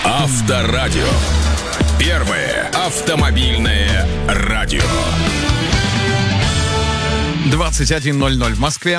Авторадио. Первое автомобильное радио. 21:00 в Москве.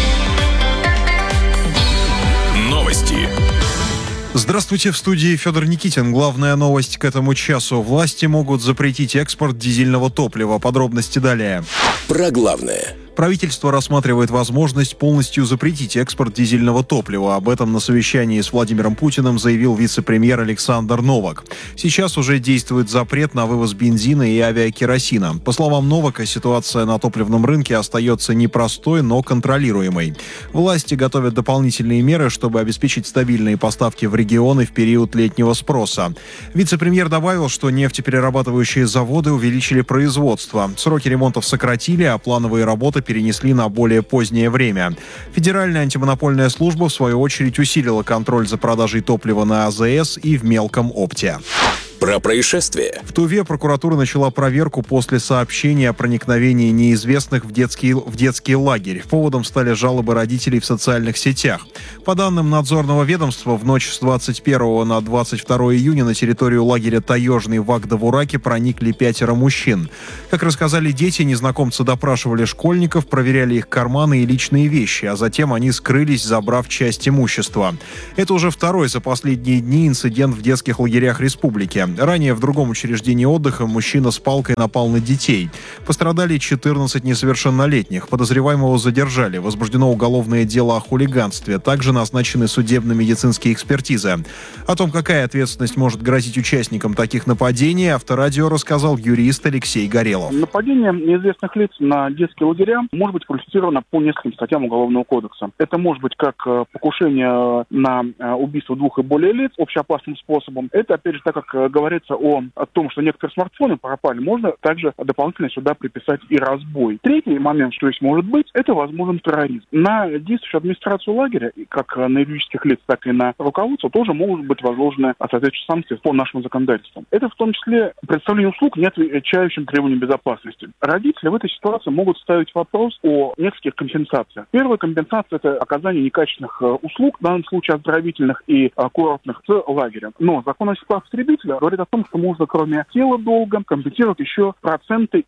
Новости. Здравствуйте, в студии Федор Никитин. Главная новость к этому часу. Власти могут запретить экспорт дизельного топлива. Подробности далее. Про главное. Правительство рассматривает возможность полностью запретить экспорт дизельного топлива. Об этом на совещании с Владимиром Путиным заявил вице-премьер Александр Новак. Сейчас уже действует запрет на вывоз бензина и авиакеросина. По словам Новака, ситуация на топливном рынке остается непростой, но контролируемой. Власти готовят дополнительные меры, чтобы обеспечить стабильные поставки в регионы в период летнего спроса. Вице-премьер добавил, что нефтеперерабатывающие заводы увеличили производство. Сроки ремонтов сократили, а плановые работы перенесли на более позднее время. Федеральная антимонопольная служба, в свою очередь, усилила контроль за продажей топлива на АЗС и в мелком опте. Про происшествие. В Туве прокуратура начала проверку после сообщения о проникновении неизвестных в детский лагерь. Поводом стали жалобы родителей в социальных сетях. По данным надзорного ведомства, в ночь с 21 на 22 июня на территорию лагеря Таежный в Агдавураке проникли 5 мужчин. Как рассказали дети, незнакомцы допрашивали школьников, проверяли их карманы и личные вещи, а затем они скрылись, забрав часть имущества. Это уже второй за последние дни инцидент в детских лагерях республики. Ранее в другом учреждении отдыха мужчина с палкой напал на детей. Пострадали 14 несовершеннолетних. Подозреваемого задержали. Возбуждено уголовное дело о хулиганстве. Также назначены судебно-медицинские экспертизы. О том, какая ответственность может грозить участникам таких нападений, Авторадио рассказал юрист Алексей Горелов. Нападение неизвестных лиц на детские лагеря может быть квалифицировано по нескольким статьям Уголовного кодекса. Это может быть как покушение на убийство 2 и более лиц общеопасным способом. Это, опять же, так как говорится о том, что некоторые смартфоны пропали, можно также дополнительно сюда приписать и разбой. Третий момент, что здесь может быть, это возможен терроризм. На действующую администрацию лагеря, как на юридических лиц, так и на руководство, тоже могут быть возложены соответствующие санкции по нашему законодательству. Это в том числе предоставление услуг, не отвечающим требованиям безопасности. Родители в этой ситуации могут ставить вопрос о нескольких компенсациях. Первая компенсация – это оказание некачественных услуг, в данном случае оздоровительных и курортных, с лагерем. Но законодательство потребителя говорит о том, что можно, кроме тела долга, компенсировать еще проценты.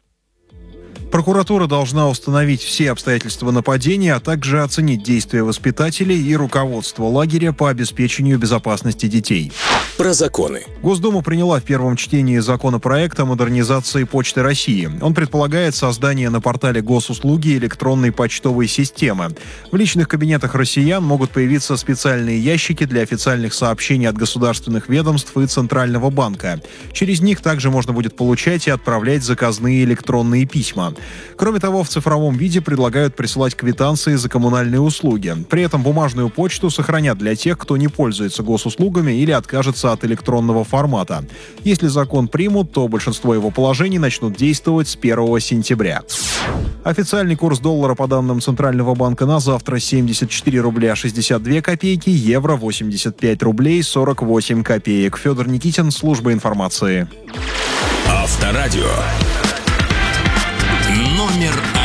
Прокуратура должна установить все обстоятельства нападения, а также оценить действия воспитателей и руководства лагеря по обеспечению безопасности детей. Про законы. Госдума приняла в первом чтении законопроект о модернизации Почты России. Он предполагает создание на портале госуслуги электронной почтовой системы. В личных кабинетах россиян могут появиться специальные ящики для официальных сообщений от государственных ведомств и Центрального банка. Через них также можно будет получать и отправлять заказные электронные письма. Кроме того, в цифровом виде предлагают присылать квитанции за коммунальные услуги. При этом бумажную почту сохранят для тех, кто не пользуется госуслугами или откажется от электронного формата. Если закон примут, то большинство его положений начнут действовать с 1 сентября. Официальный курс доллара по данным Центрального банка на завтра 74 рубля 62 копейки, евро 85 рублей 48 копеек. Федор Никитин, служба информации. Авторадио. Номер 1.